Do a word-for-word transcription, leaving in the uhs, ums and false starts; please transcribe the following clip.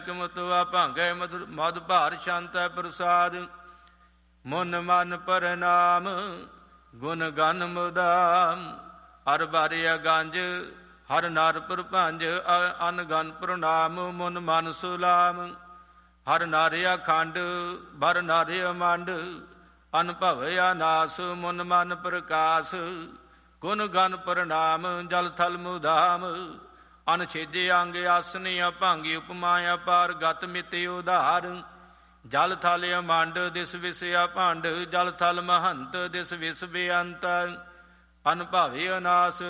ਮੁਤਵਾ ਭਾਂਗੈ ਮਧੁਰ ਮਦ ਭਾਰ ਸ਼ਾਂਤੈ ਪ੍ਰਸਾਦ। ਮਨ ਮਨ ਪ੍ਰਣਾਮ ਗੁਣ ਗਨ ਮੁਦਾਮ। ਹਰ ਬਾਰਿਆ ਗੰਜ ਹਰ ਨਰ ਪ੍ਰਭੰਜ ਅਨ ਗਨ ਪ੍ਰਣਾਮ ਮਨ ਮਨ ਸੁਲਾਮ। ਹਰ ਨਾਰਿਆ ਖੰਡ ਭਰ ਨਾਰਿਆ ਮੰਡ ਅਨਭਵ ਅਨਾਸ ਮਨ ਮਨ ਪ੍ਰਕਾਸ਼। ਗੁਣ ਗਨ ਪ੍ਰਣਾਮ ਜਲ ਥਲ ਮੁਦਾਮ। ਅਨਛੇਜੇ ਅੰਗ ਆਸਨੀ ਅਭੰਗੀ ਉਪਮਾ ਅਪਾਰ ਗਤ ਮਿਤੇ ਉਧਾਰ। ਜਲ ਥਲ ਅਮੰਡ ਦਿਸ ਵਿਸ ਅਭੰਡ ਜਲ ਥਲ ਮਹੰਤ ਦਿਸ ਵਿਸ ਬੇਅੰਤ। ਅਨਭਵ ਅਨਾਸ